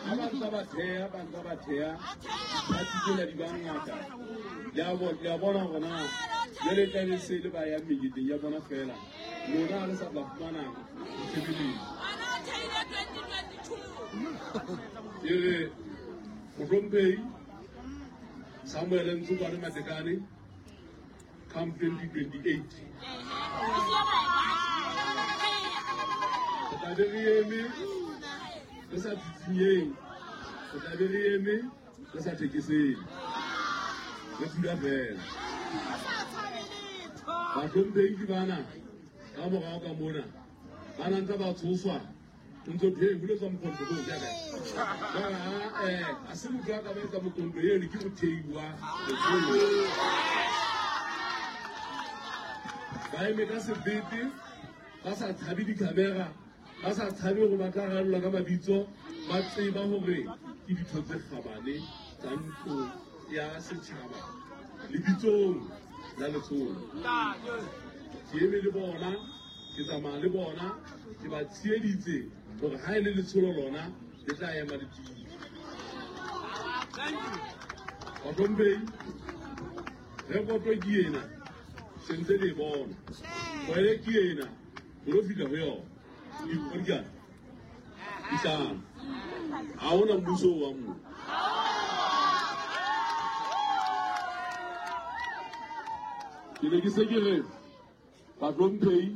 Abanta bathea, ba tsitela di bangata. Ya bona gona, le tla le se le ba ya megete ya bona fela. Lona re sa ba fumana sebeleng. Ere Motlhomphegi Samuel Ntsotswane Matekane come 2028. Re sa tsitsinyeng, re eme, re sa thekeseng. Re thula fela. Batlhomphegi bana ka morao ka mona ba ntse ba tshoswa ntse phego le tswa mokontlo go ja ka. A se motho a ka ba etsa mokontlo eno ke motheiwa ba eme ka sebete ba sa tshabe di-camera ba sa tshabe go ba tla ralola ka mabitso ba tseba gore ke ditho tse kgabane tsa ntlo ya setšhaba lebitsong la letsholo. Ke eme le bona, ke tsamaya le bona, ke ba tsieditse gore ha e le letsholo lona le tla ema le tidi. Batlhomphegi rekoto ke ena sentse le bona kwele ke ena go fihla go yona dikorikana ditlhano ga ona mmuso wa mmo. Ke ne ke se ke re batlhomphegi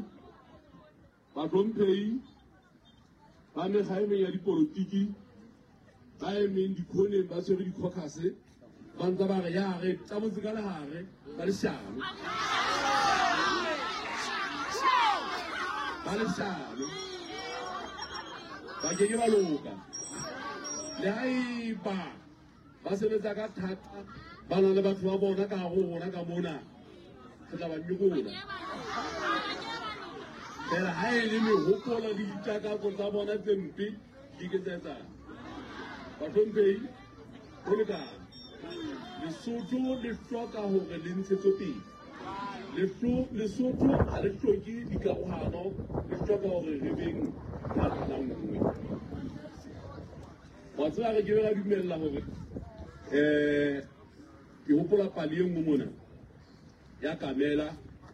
ba mekgaemeng ya dipolotiki ba emeng dikhoneng ba tshwere di-caucus ba ntse ba re yare tsa botse ka legare ba lešano ba keke ba loka le ga eba ba sebetsa ka thata ba na le batho ba bona ka go gona ka mona re tla ba nyokola fela ga e le megopolo le ditakatso tsa bona tse mpe di ke tsa etsang. Batlhomphegi go lekana Lesotho le hloka gore le ntshetsopele. Lesotho ga le hloke dikarogano, le hloka gore re beng ka nngwe. Wa tseba re ke be ra dumella gore ke hopola pale e nngwe mona ya Kamela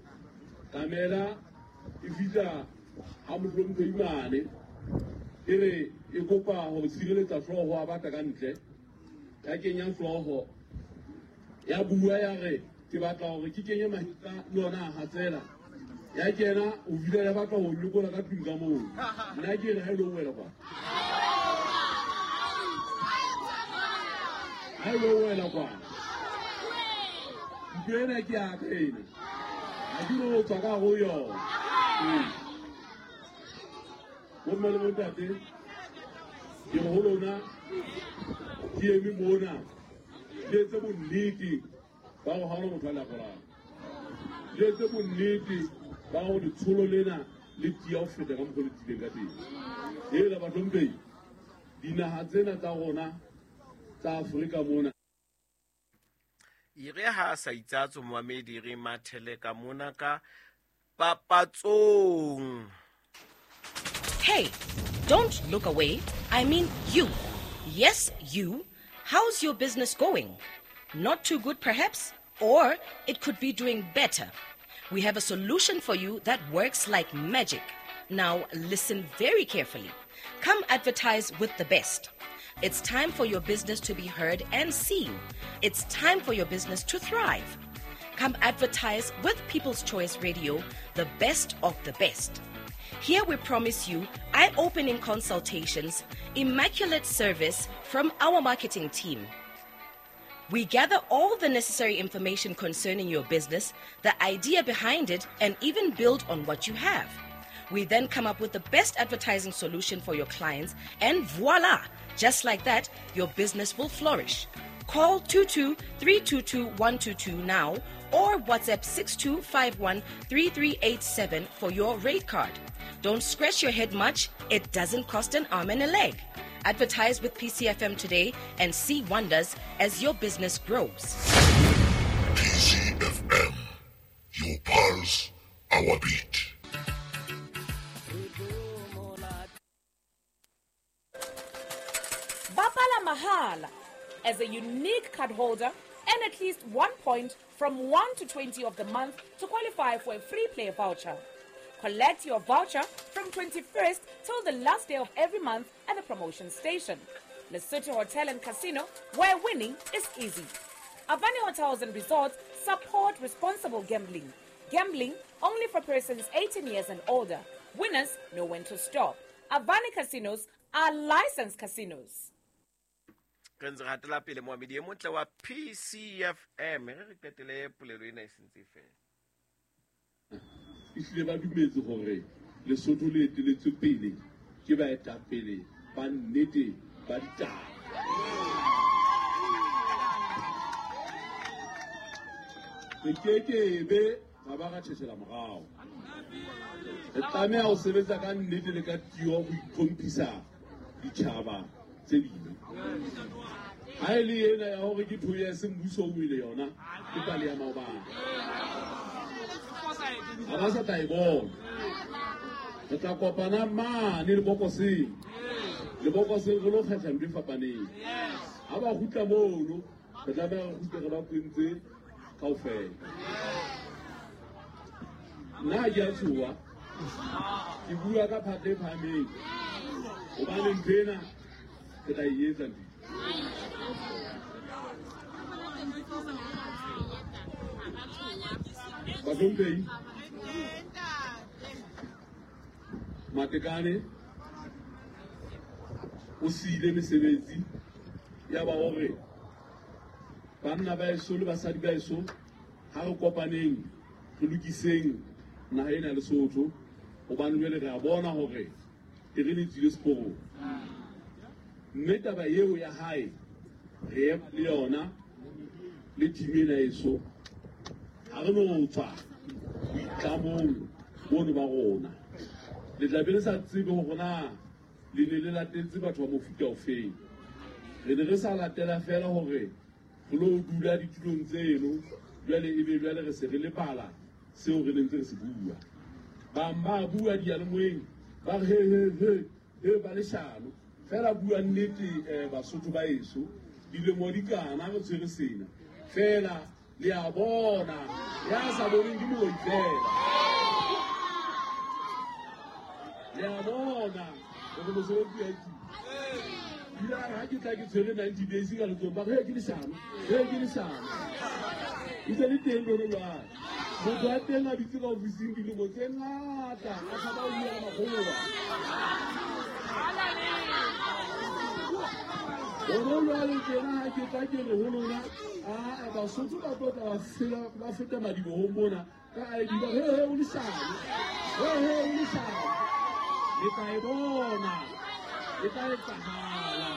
e fihla ha Motlhomphegi mane e re e kopa go sireletsa hlooho a bata ka ntle ya kenya hlooho ya bua ya re ke batla gore ke kenye mahita le ona a hatsela ya kena o vile ya batla go nyokola ka tlung ka moo nna ke re ha ile o wela kwa ntwena ke aka ena a ke no tswa ka go yona bomme le bontate ke go lona ke eme mona le etse bonnete ba go gana motho a lapolang le etse bonnete ba go letsholo lena le tia go feta ka mokgwa le tileng ka teng ela Batlhomphegi dinaga tsena tsa rona tsa Aforika mona ire ha sa itsatswe moamedi re mathele ka mona ka papatsong. Hey, don't look away. I mean you. Yes, you. How's your business going? Not too good, perhaps? Or it could be doing better. We have a solution for you that works like magic. Now, listen very carefully. Come advertise with the best. It's time for your business to be heard and seen. It's time for your business to thrive. Come advertise with People's Choice Radio, the best of the best. Here we promise you eye-opening consultations, immaculate service from our marketing team. We gather all the necessary information concerning your business, the idea behind it, and even build on what you have. We then come up with the best advertising solution for your clients, and voila! Just like that, your business will flourish. Call 22-322-122 now or WhatsApp 6251-3387 for your rate card. Don't scratch your head much. It doesn't cost an arm and a leg. Advertise with PCFM today and see wonders as your business grows. PCFM, your pulse, our beat. Dlala mahala. As a unique card holder, earn at least 1 point from 1 to 20 of the month to qualify for a free play voucher. Collect your voucher from 21st till the last day of every month at the promotion station. Lesotho Hotel and Casino, where winning is easy. Avani Hotels and Resorts support responsible gambling. Gambling only for persons 18 years and older. Winners know when to stop. Avani Casinos are licensed casinos. re ntse gatela pele moamedi e montle wa PCFM re qetele polelo ena e sentse fela ehlile ba dumetse gore Lesotho le eteletswe pele ke baetapele ba nnete ba ditaba re kekebe ga ba ga tšhetšhela morao re tlameha go sebetsa ka nnete le ka tio go itlhomphisa ditšhaba tse dingwe ha e le ena ya gore ke thoya ya semmuso o ile yona ke pale ya maobane ga ba sa tla e bona re tla kopana mane lebokoseng re lo kgatlha ntho e fapaneng ga ba gutla mono re tlameha re gutle re ba kwentse kaofela nna ke a tshoa ke bua ka phate e phameng gobane ntho ena ke tla e etsa ntho batlhomphehi Matekane o siile mesebetsi ya ba gore banna ba eso le basadi ba eso ha re kopaneng re lokiseng naha ena Lesotho gobane jwale re a bona gore e re letsile seporo mme taba eo ya hae re le yona le timi ena eso ha re no tswa boitlamong bono ba rona le tla be le sa tsebe gore na le ne le latetse batho ba mofuta ofeng re ne re sa latela fela gore re lo dula ditulong tseno jwale e be jwale re se re le bala seo re nentse re se bua ba bua dialemoeng ba re he ba leshano fela bua nnete Basotho ba eso dilemo di kana re tshwere sena fela le a bona ya sa boneng ke moi fela le a bona gore mosebetsi ya tsi ila ha ke tla ke tshwere 90 days ka letso ba ke leshano itse le teng lo lwa motho a teng a bitse ka ofising dilemo tse ngata a sa ba o ya magoloba Olo le tena ha ke tla ke re ho lona a Basotho ba tota ba feta madibo ho mona ka a di ba he o leshano o leshano le ka e bona le ka e tsahala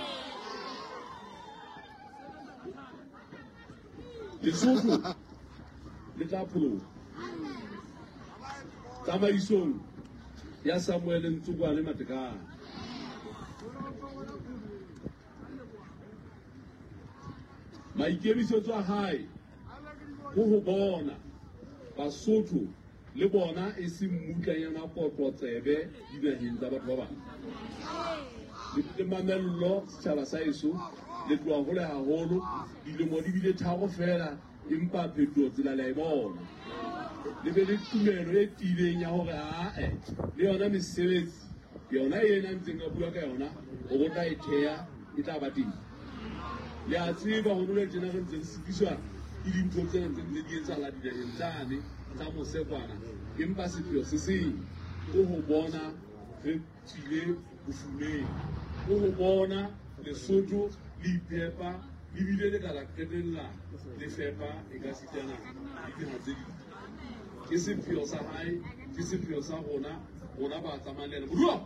Lesotho le tla pholo tsamaisong ya Samuel Ntsukwane Matekane maikemisetso a hae go bona Basotho le bona e se mmutlanyana potlotsebe dinaheng tsa batho ba bang le mamello setjhaba sa eso le tloa go le haholo dilemo di bile tharo fela empa phetoho tsela la e bona le be le tumelo e tileng ya gore le yona mesebetsi yona ena ntseng a bua ka yona go tla e thea e tla ba teng le a tseba go le tjena re ntse re sitiswa ke dintho tse ntseng di etsahala dinaheng tsane tsa mosekwana empa sepheo se seng go bona re tswile bofumeng go bona Lesotho le ipepa le bile le ka la qetella le fepa e ka sitana di tse di ke sepheo sa hae ke sepheo sa rona ba tsamalela bodua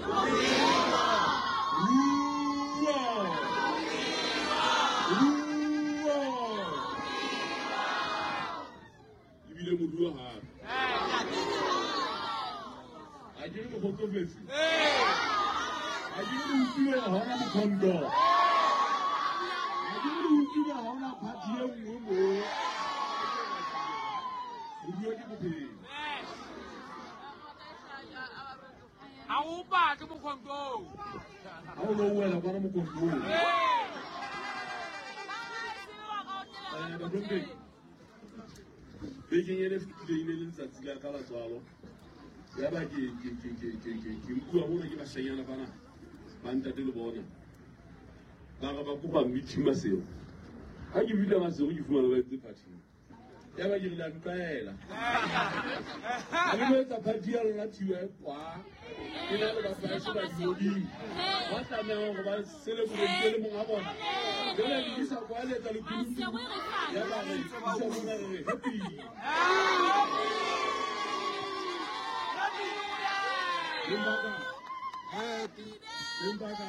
ebile modua gape a ke le kgotsofetse a ke le utlwile gona mokhondo a ke le utlwile gona phati e nngwe mo modua ke bophelo a o batle mokhondo a o lo wela kwana mokondong Batlhomphehi, bekeng ene fetile e ne le letsatsi la ka la tswalo. Ya ba ke nkuwa mona ke bashanyana bana ba ntate le bona. Ba ga ba kopa meeting maseo. Ha ke bile maseo ke fumana ba etse party. Ya ba ke re la ntwaela. Ha le etsa party ya lona thiwe kwa. Ke na le ba flash ba di. Ba tlameha hore ba celebrate le monga bona. Jona ke isa kwa le tsa le kudu. Ya ba re isa mona re happy. Limbaga.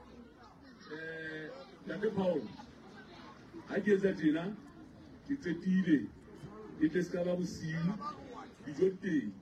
Ntate Paul. Ha ke etsa tjena ke tsetile. Ke tle ska ba bosiu. Dijo teng.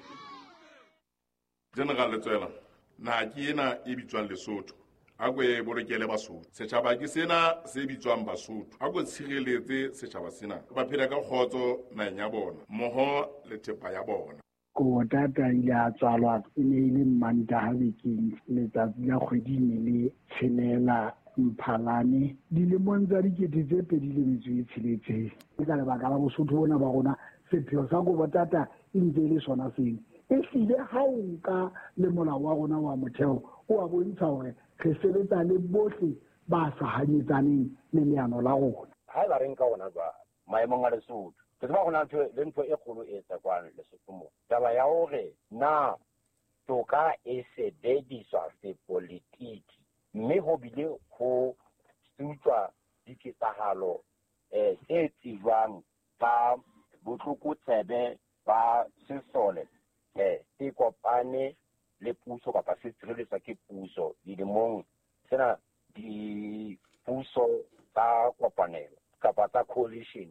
General Letswela, na ke ena e bitswang Lesotho. A kwe bolokele Basotho. Setjhaba ke sena se bitswang Basotho. A kwe tshireletse setjhaba sena. Ba phela ka kgotso naheng ya bona, mmoho le thepa ya bona. Ko tata ile a tswalwa e ne ile Mantaha bekeng letsatsi la kgwedi ne le tshelela Mphalane dilemong tsa 2006. Ke ka lebaka la Bosotho bona ba rona sepheo sa go tata e ntse le sona seng. E hlile ha o nka le molao wa rona wa motheo o a bontsha hore re sebetsa le bohle ba sa hanyetsaneng le leano la rona. Ha ba reng ka ona ba maemong a Lesotho ke ba gona le ntho e kgolo e tsa kwa Lesotho mo taba ya hore na toka e sebediswa sepolitiki mme ho bile ho stutswa diketsahalo se tsijwang ka botlokotsebe ba sesole se kopane le puso kapa se tshireletsa ke puso dilemong sena di puso tsa kopanelo kapa tsa coalition.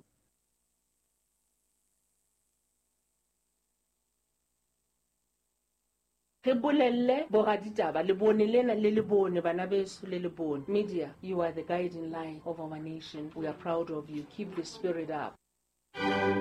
Re bolelle boraditaba le bone lena le le bone bana beso le le bone. Media, you are the guiding line of our nation. We are proud of you. Keep the spirit up.